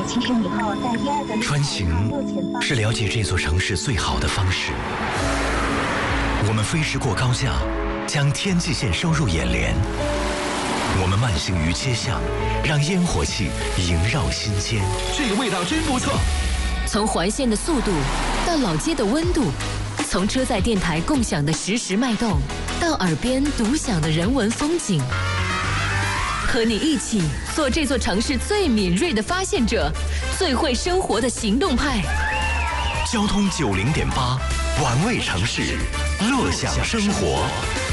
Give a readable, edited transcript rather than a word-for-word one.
其实以后在第2个穿行是了解这座城市最好的方式。我们飞驰过高架，将天际线收入眼帘。我们慢行于街巷，让烟火气萦绕心间。 这个味道真不错。 从环线的速度到老街的温度，从车载电台共享的实时脉动，到耳边独享的人文风景。和你一起做这座城市最敏锐的发现者，最会生活的行动派。 交通90.8，玩味城市，乐享生活。